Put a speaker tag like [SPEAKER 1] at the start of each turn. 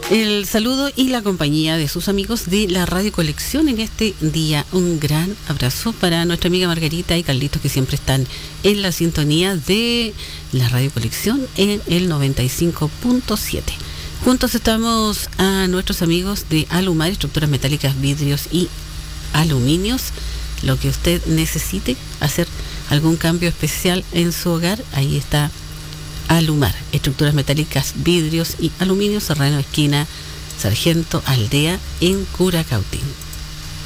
[SPEAKER 1] El saludo y la compañía de sus amigos de la Radio Colección en este día. Un gran abrazo para nuestra amiga Margarita y Carlitos, que siempre están en la sintonía de la Radio Colección en el 95.7. Juntos estamos a nuestros amigos de Alumar, estructuras metálicas, vidrios y aluminios. Lo que usted necesite hacer algún cambio especial en su hogar, ahí está Alumar, estructuras metálicas, vidrios y aluminio, Serrano esquina Sargento Aldea en Curacautín.